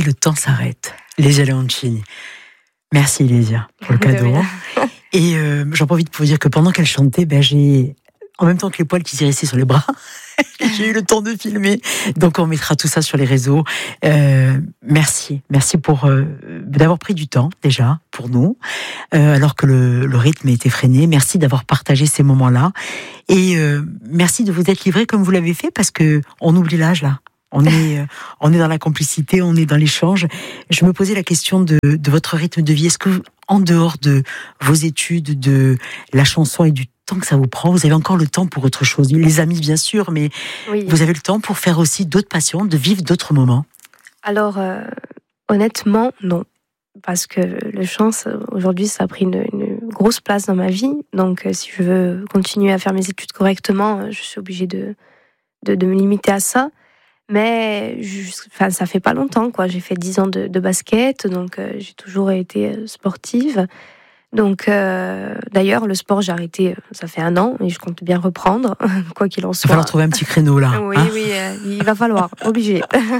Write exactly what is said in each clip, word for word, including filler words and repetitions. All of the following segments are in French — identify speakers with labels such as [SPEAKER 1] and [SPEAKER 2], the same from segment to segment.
[SPEAKER 1] le temps s'arrête. Lésia Leoncini. Merci Lésia pour le cadeau. Et euh, j'en profite pour vous dire que pendant qu'elle chantait, ben, j'ai, en même temps que les poils qui s'irrissaient sur les bras, j'ai eu le temps de filmer. Donc on mettra tout ça sur les réseaux. Euh, merci, merci pour euh, d'avoir pris du temps déjà pour nous, euh, alors que le, le rythme était freiné. Merci d'avoir partagé ces moments-là et euh, merci de vous être livré comme vous l'avez fait, parce que on oublie l'âge là. On est, euh, on est dans la complicité, on est dans l'échange. Je me posais la question de, de votre rythme de vie. Est-ce que, en dehors de vos études, de la chanson et du temps que ça vous prend, vous avez encore le temps pour autre chose? Les amis, bien sûr, mais oui. Vous avez le temps pour faire aussi d'autres passions, de vivre d'autres moments?
[SPEAKER 2] Alors, euh, honnêtement, non. Parce que le chant, aujourd'hui, ça a pris une, une grosse place dans ma vie. Donc, euh, si je veux continuer à faire mes études correctement, je suis obligée de, de, de me limiter à ça. Mais enfin, ça fait pas longtemps, quoi. J'ai fait dix ans de, de basket, donc euh, j'ai toujours été sportive. Donc, euh, d'ailleurs, le sport, j'ai arrêté, ça fait un an, et je compte bien reprendre, quoi qu'il en soit.
[SPEAKER 1] Il va falloir trouver un petit créneau, là.
[SPEAKER 2] Oui,
[SPEAKER 1] hein
[SPEAKER 2] oui, euh, il va falloir, obligé.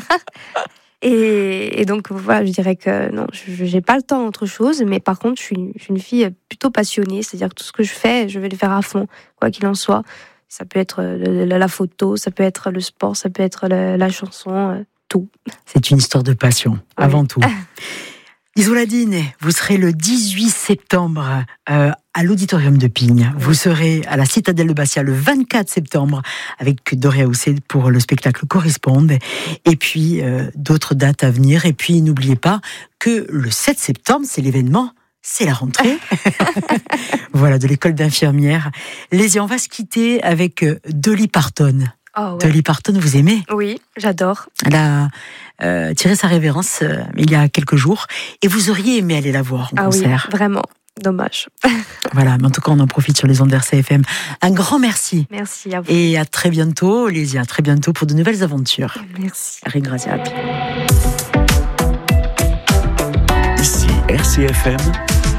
[SPEAKER 2] et, et donc, voilà, je dirais que non, je j'ai pas le temps d'autre chose, mais par contre, je suis, je suis une fille plutôt passionnée, c'est-à-dire que tout ce que je fais, je vais le faire à fond, quoi qu'il en soit. Ça peut être la photo, ça peut être le sport, ça peut être la, la chanson, tout.
[SPEAKER 1] C'est une histoire de passion, oui. Avant tout. Isoladine, vous serez le dix-huit septembre euh, à l'Auditorium de Pignes. Oui. Vous serez à la Citadelle de Bastia le vingt-quatre septembre avec Doria Housset pour le spectacle Corresponde. Et puis euh, d'autres dates à venir. Et puis n'oubliez pas que le sept septembre, c'est l'événement. C'est la rentrée. Voilà, de l'école d'infirmière. Lésia, on va se quitter avec Dolly Parton.
[SPEAKER 2] Oh, ouais.
[SPEAKER 1] Dolly Parton, vous aimez?
[SPEAKER 2] Oui, j'adore.
[SPEAKER 1] Elle a euh, tiré sa révérence euh, il y a quelques jours. Et vous auriez aimé aller la voir en
[SPEAKER 2] ah
[SPEAKER 1] concert.
[SPEAKER 2] Oui, vraiment. Dommage.
[SPEAKER 1] Voilà, mais en tout cas, on en profite sur les ondes d'R C F M. Un grand merci.
[SPEAKER 2] Merci à vous.
[SPEAKER 1] Et à très bientôt, Lésia, à très bientôt pour de nouvelles aventures.
[SPEAKER 2] Merci.
[SPEAKER 1] Ringraziato.
[SPEAKER 3] Ici R C F M.